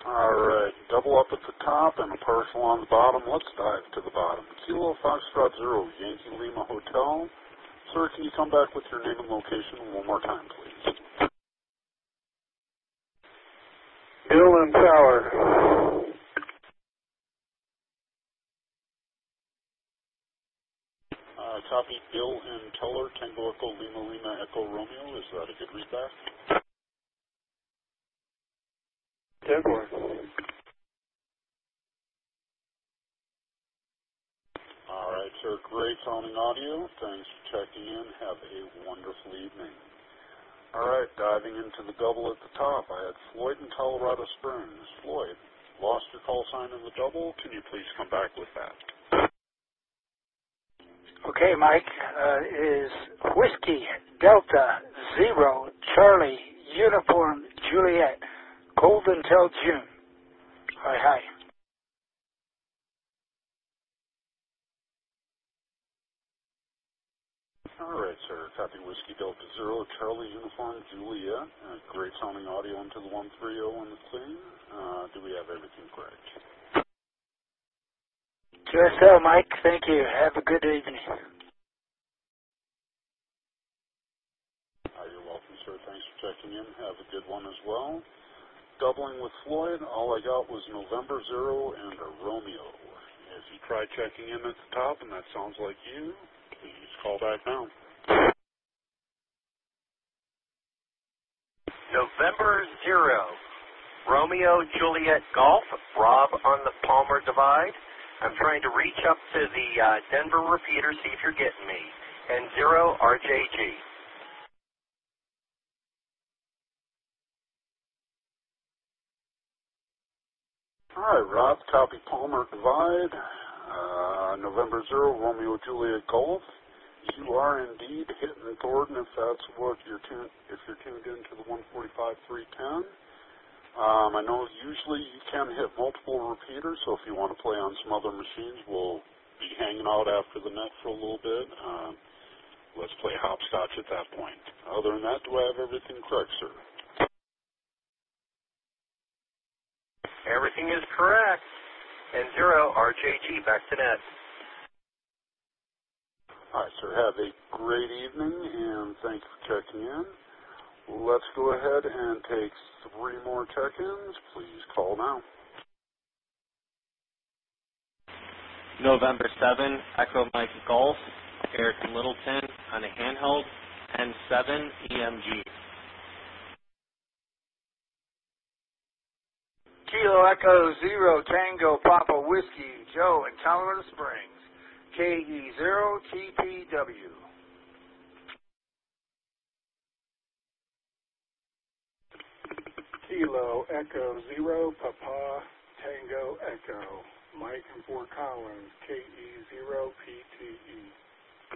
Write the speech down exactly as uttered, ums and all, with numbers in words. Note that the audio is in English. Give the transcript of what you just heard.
All right, double up at the top and a partial on the bottom. Let's dive to the bottom. Kilo Foxtrot Zero, Yankee Lima Hotel. Sir, can you come back with your name and location one more time, please? Bill and Tower. Uh, copy Bill and Teller, Tango Echo Lima Lima Echo Romeo. Is that a good readback? ten four. All right, sir. Great sounding audio. Thanks for checking in. Have a wonderful evening. All right, diving into the double at the top, I had Floyd in Colorado Springs. Floyd, lost your call sign in the double. Can you please come back with that? Okay, Mike, uh, is Whiskey Delta Zero Charlie Uniform Juliet Cold until June. Hi, hi. All right, sir. Copy Whiskey Delta Zero Charlie Uniform Juliet. Uh, great sounding audio into the one three zero on the clean. Uh, do we have everything correct? Q S L, Mike. Thank you. Have a good evening. Uh, you're welcome, sir. Thanks for checking in. Have a good one as well. Doubling with Floyd, all I got was November Zero and a Romeo. If you try checking in at the top and that sounds like you, please call back now. November Zero, Romeo Juliet Golf, Rob on the Palmer Divide. I'm trying to reach up to the uh, Denver repeater, see if you're getting me. And Zero R J G. All right, Rob, copy Palmer Divide, uh, November Zero, Romeo Juliet Golf. You are indeed hitting Thornton if that's what you're tuned, if you're tuned into the one forty-five three ten. Um, I know usually you can hit multiple repeaters, so if you want to play on some other machines, we'll be hanging out after the net for a little bit. Um, let's play hopscotch at that point. Other than that, do I have everything correct, sir? Everything is correct. And Zero R J G, back to net. All right, sir. Have a great evening, and thank you for checking in. Let's go ahead and take three more check-ins. Please call now. November seventh, Echo Mike Golf, Eric Littleton on a handheld, ten seven E M G. Kilo Echo Zero Tango Papa Whiskey, Joe in Colorado Springs, K E zero T P W. Kilo Echo Zero Papa Tango Echo. Mike in Fort Collins, K E zero P T E.